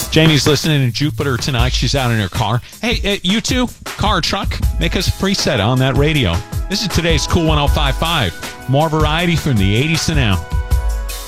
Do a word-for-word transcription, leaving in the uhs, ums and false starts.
Jamie's listening in Jupiter tonight. She's out in her car. Hey, uh, you two, car or truck, make us a preset on that radio. This is today's Cool one oh five point five. More variety from the eighties to now.